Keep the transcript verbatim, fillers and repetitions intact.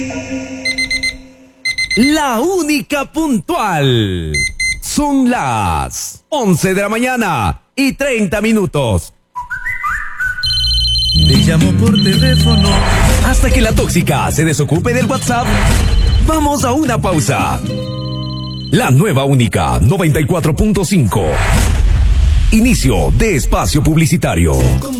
La única puntual. Son las once de la mañana y treinta minutos. Te llamo por teléfono. Hasta que la tóxica se desocupe del WhatsApp, vamos a una pausa. La nueva única noventa y cuatro punto cinco. Inicio de espacio publicitario.